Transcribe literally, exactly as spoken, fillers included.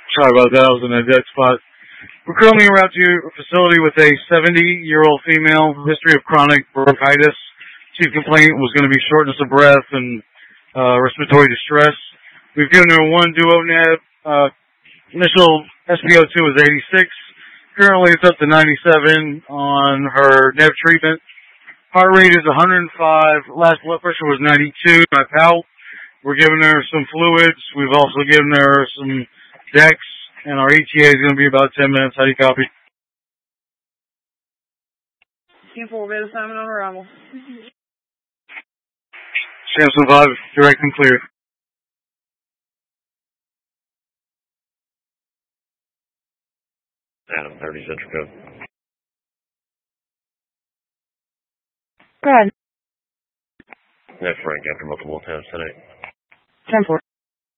Sorry about that. I was in a dead spot. We're currently en route to your facility with a seventy-year-old female, history of chronic bronchitis. Chief complaint was going to be shortness of breath and uh, respiratory distress. We've given her one Duonab. Uh, initial S p O two was eighty-six. Currently, it's up to ninety-seven on her N E B treatment. Heart rate is one hundred five. Last blood pressure was ninety-two. My pal. We're giving her some fluids. We've also given her some Dex, and our E T A is going to be about ten minutes. How do you copy? ten four, bed assignment on arrival. Samson five, direct and clear. Adam thirty Central Code. Go ahead. Next rank after multiple attempts tonight. ten four.